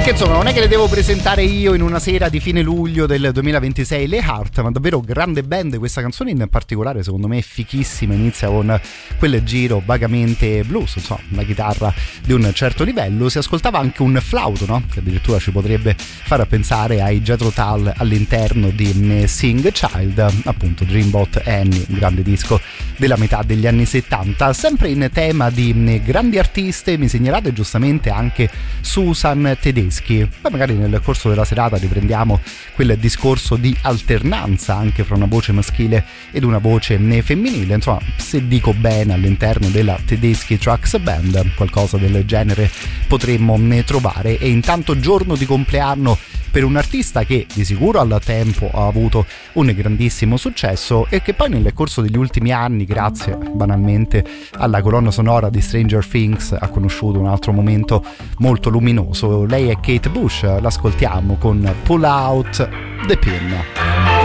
Che insomma non è che le devo presentare io in una sera di fine luglio del 2026 le Heart, ma davvero grande band. Questa canzone in particolare secondo me è fichissima, inizia con quel giro vagamente blues, insomma una chitarra di un certo livello, si ascoltava anche un flauto, no? Che addirittura ci potrebbe far pensare ai Jethro Tull all'interno di Sing Child, appunto Dreambot Annie, un grande disco della metà degli anni 70. Sempre in tema di grandi artiste mi segnalate giustamente anche Susan Tedeschi. Poi magari nel corso della serata riprendiamo quel discorso di alternanza anche fra una voce maschile ed una voce femminile, insomma se dico bene all'interno della Tedeschi Trucks Band qualcosa del genere potremmo trovare. E intanto giorno di compleanno per un artista che di sicuro al tempo ha avuto un grandissimo successo e che poi nel corso degli ultimi anni, grazie banalmente alla colonna sonora di Stranger Things, ha conosciuto un altro momento molto luminoso. Lei è Kate Bush, l'ascoltiamo con Pull Out the Pin.